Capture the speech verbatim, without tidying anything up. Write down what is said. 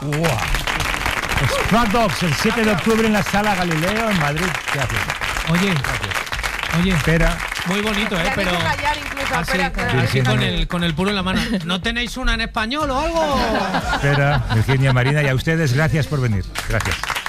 Wow. Stray Dogs, el siete de octubre en la Sala Galileo, en Madrid. ¿Qué haces? Oye, Gracias. oye. Espera. Muy bonito, ¿eh? Pero callar incluso, así, espera, así con, el, con el puro en la mano. ¿No tenéis una en español o algo? Espera, Virginia, Marina, y a ustedes, gracias por venir. Gracias.